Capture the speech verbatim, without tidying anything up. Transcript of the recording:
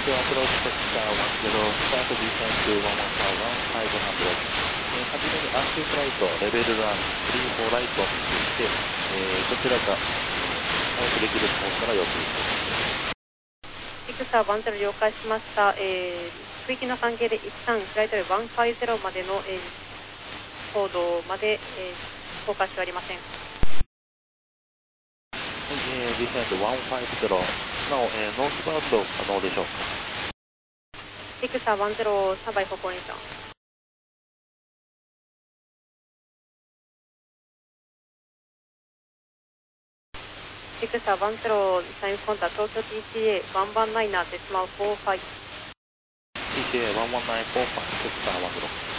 アプローチセクターワンゼロ、スタートディセントワンワンファイブ、ワンファイブハンドレッド。はじめにアクティブライト、レベルワン、スリー、フォーライトを見ていて、えー、どちらか回復できると思ったら予定しています。 エクサーワンゼロ了解しました。えー、区域の関係で一旦フライトレベルワンファイブゼロまでの、えー、行動まで、えー、降下しておりません。 はい、えー、ディセントワンファイブゼロ、なお、えー、ノースバウンド可能でしょうか。 エクサーワンゼロ、スタンバイ方向にした。エクサーワンゼロ、サインコンタ東京 ティーティーエーワンワンナイン デシマルフォーファイブ。 ティーティーエーワンワンナインフォーファイブ、エクサーワンゼロ。